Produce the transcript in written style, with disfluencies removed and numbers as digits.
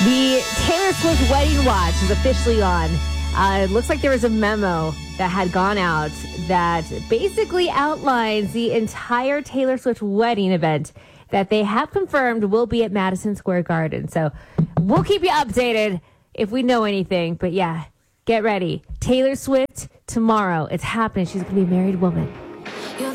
The Taylor Swift wedding watch is officially on. It looks like there was a memo that had gone out that basically outlines the entire Taylor Swift wedding event that they have confirmed will be at Madison Square Garden. So we'll keep you updated if we know anything. But yeah, get ready. Taylor Swift tomorrow. It's happening. She's going to be a married woman.